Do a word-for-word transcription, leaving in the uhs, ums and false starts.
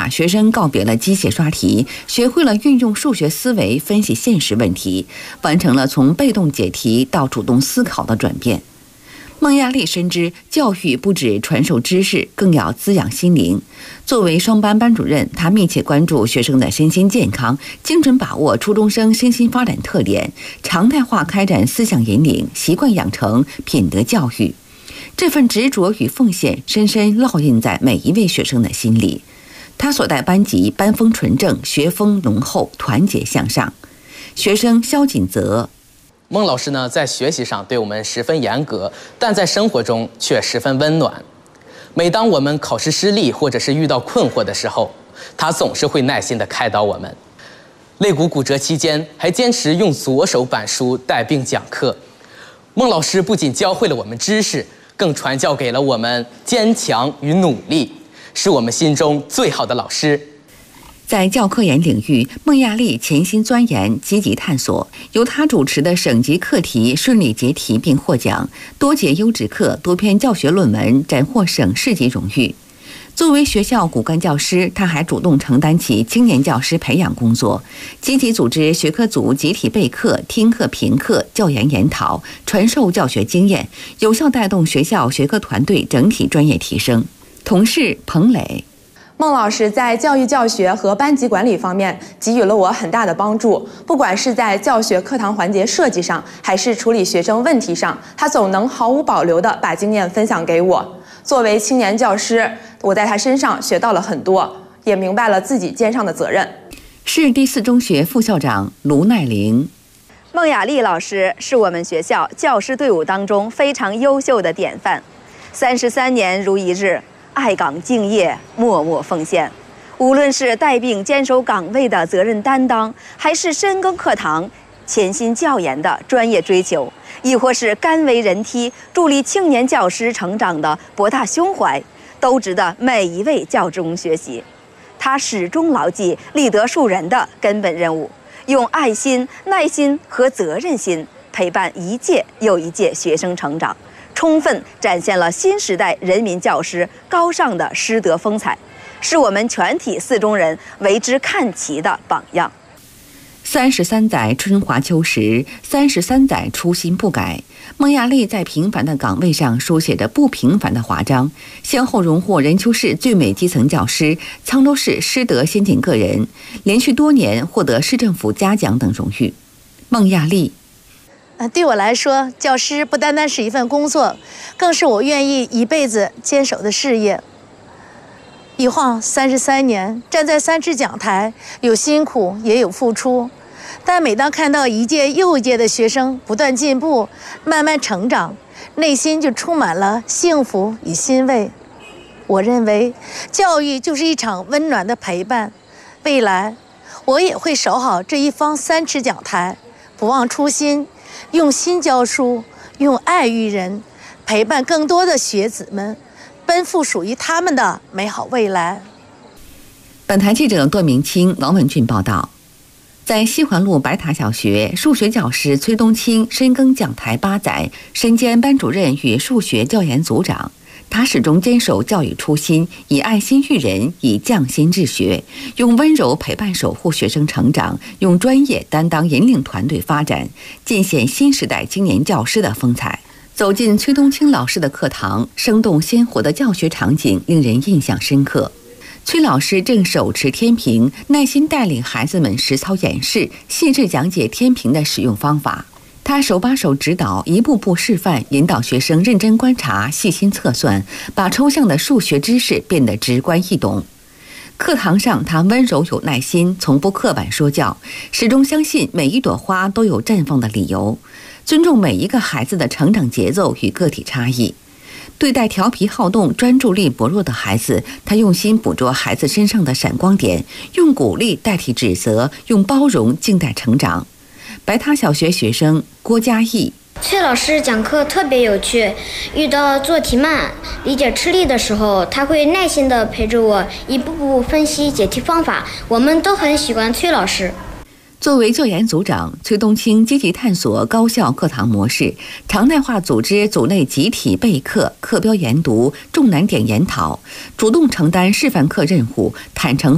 下，学生告别了机械刷题，学会了运用数学思维分析现实问题，完成了从被动解题到主动思考的转变。孟亚丽深知，教育不止传授知识，更要滋养心灵。作为双班班主任，她密切关注学生的身心健康，精准把握初中生身心发展特点，常态化开展思想引领、习惯养成、品德教育。这份执着与奉献深深烙印在每一位学生的心里。他所带班级班风纯正，学风浓厚，团结向上。学生肖锦泽。 孟老师呢，在学习上对我们十分严格，但在生活中却十分温暖。每当我们考试失利或者是遇到困惑的时候，他总是会耐心地开导我们。肋骨骨折期间，还坚持用左手板书带病讲课。孟老师不仅教会了我们知识，更传教给了我们坚强与努力，是我们心中最好的老师。 在教科研领域，孟亚丽潜心钻研，积极探索，由她主持的省级课题顺利结题并获奖，多节优质课、多篇教学论文斩获省市级荣誉。作为学校骨干教师，她还主动承担起青年教师培养工作，积极组织学科组集体备课、听课评课、教研研讨，传授教学经验，有效带动学校学科团队整体专业提升。同事彭磊。 孟老师在教育教学和班级管理方面给予了我很大的帮助，不管是在教学课堂环节设计上，还是处理学生问题上，他总能毫无保留地把经验分享给我。作为青年教师，我在他身上学到了很多，也明白了自己肩上的责任。 市第四中学副校长卢奈玲。 孟亚丽老师是我们学校教师队伍当中非常优秀的典范，三十三年如一日，爱岗敬业，默默奉献。无论是带病坚守岗位的责任担当，还是深耕课堂、潜心教研的专业追求，亦或是甘为人梯、助力青年教师成长的博大胸怀，都值得每一位教职工学习。他始终牢记立德树人的根本任务，用爱心、耐心和责任心陪伴一届又一届学生成长，充分展现了新时代人民教师高尚的师德风采，是我们全体四中人为之看齐的榜样。 三十三载春华秋实，三十三载初心不改。孟亚丽在平凡的岗位上书写着不平凡的华章，先后荣获任丘市最美基层教师、沧州市师德先进个人，连续多年获得市政府嘉奖等荣誉。孟亚丽。 对我来说，教师不单单是一份工作，更是我愿意一辈子坚守的事业。一晃三十三年，站在三尺讲台，有辛苦也有付出，但每当看到一届又一届的学生不断进步、慢慢成长，内心就充满了幸福与欣慰。我认为，教育就是一场温暖的陪伴。未来，我也会守好这一方三尺讲台，不忘初心，用心教书，用爱育人，陪伴更多的学子们奔赴属于他们的美好未来。 本台记者段明清、王文俊报道。在西环路白塔小学，数学教师崔冬青深耕讲台八载，身兼班主任与数学教研组长。他始终坚守教育初心，以爱心育人，以匠心治学，用温柔陪伴守护学生成长，用专业担当引领团队发展，尽显新时代青年教师的风采。走进崔冬青老师的课堂，生动鲜活的教学场景令人印象深刻。崔老师正手持天平，耐心带领孩子们实操演示，细致讲解天平的使用方法。他手把手指导，一步步示范，引导学生认真观察、细心测算，把抽象的数学知识变得直观易懂。课堂上，他温柔有耐心，从不刻板说教，始终相信每一朵花都有绽放的理由，尊重每一个孩子的成长节奏与个体差异。对待调皮好动、专注力薄弱的孩子，他用心捕捉孩子身上的闪光点，用鼓励代替指责，用包容静待成长。白塔小学学生郭嘉义。 崔老师讲课特别有趣，遇到做题慢、理解吃力的时候，他会耐心地陪着我，一步步分析解题方法。我们都很喜欢崔老师。 作为教研组长，崔冬青积极探索高效课堂模式，常态化组织组内集体备课、课标研读、重难点研讨，主动承担示范课任务，坦诚